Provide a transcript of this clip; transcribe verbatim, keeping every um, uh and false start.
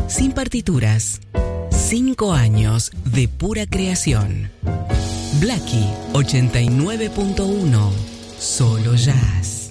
sin partituras. Cinco años de pura creación. Blackie ochenta y nueve punto uno. Solo jazz.